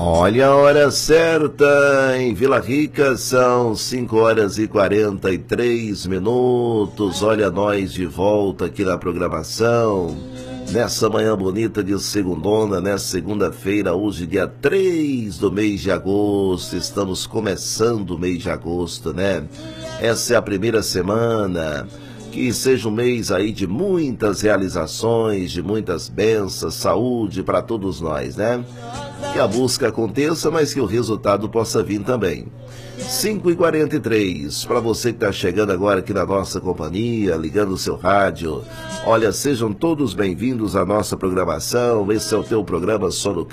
Olha a hora certa, em Vila Rica são 5h43 minutos. Olha nós de volta aqui na programação, nessa manhã bonita de segundona, nessa segunda-feira, hoje dia 3 do mês de agosto. Estamos começando o mês de agosto, né? Essa é a primeira semana. Que seja um mês aí de muitas realizações, de muitas bênçãos, saúde para todos nós, né? Que a busca aconteça, mas que o resultado possa vir também. 5h43, para você que está chegando agora aqui na nossa companhia, ligando o seu rádio. Olha, sejam todos bem-vindos à nossa programação. Esse é o teu programa Sono